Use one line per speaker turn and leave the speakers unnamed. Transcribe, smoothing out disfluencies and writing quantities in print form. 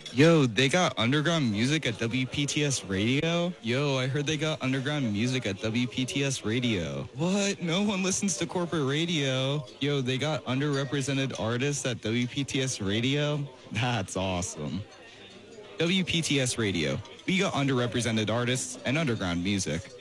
Yo, they got underground music at WPTS Radio? Yo, I heard they got underground music at WPTS Radio. What? No one listens to corporate radio. Yo, they got underrepresented artists at WPTS Radio? That's awesome. WPTS Radio. We got underrepresented artists and underground music.